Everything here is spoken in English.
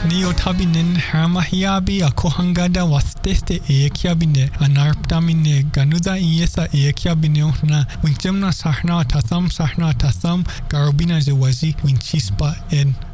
Neotabinen Harmahiabi a Kohangada Wasteste Ekiabine, Anarptamine, Ganuza Iesa Ekiabine, Winchemna Sahna Tasam, Garobina Zewazi, Winchispa, and